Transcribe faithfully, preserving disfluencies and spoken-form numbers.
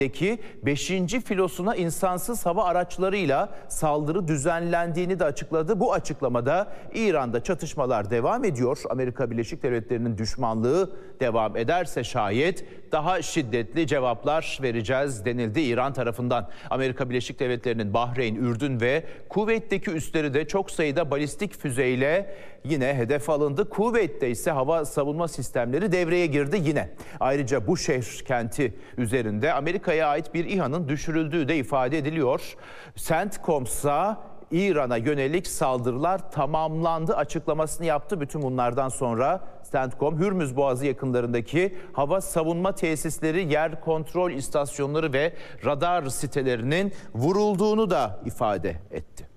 beşinci filosuna insansız hava araçlarıyla saldırı düzenlendiğini de açıkladı. Bu açıklamada İran'da çatışmalar devam ediyor. Amerika Birleşik Devletleri'nin düşmanlığı devam ederse şayet daha şiddetli cevaplar vereceğiz denildi İran tarafından. Amerika Birleşik Devletleri'nin Bahreyn, Ürdün ve Kuveyt'teki üsleri de çok sayıda balistik füzeyle yine hedef alındı. Kuveyt'te ise hava savunma sistemleri devreye girdi yine. Ayrıca bu şehir kenti üzerinde Amerika'ya ait bir İHA'nın düşürüldüğü de ifade ediliyor. CENTCOM'sa İran'a yönelik saldırılar tamamlandı açıklamasını yaptı. Bütün bunlardan sonra CENTCOM, Hürmüz Boğazı yakınlarındaki hava savunma tesisleri, yer kontrol istasyonları ve radar sitelerinin vurulduğunu da ifade etti.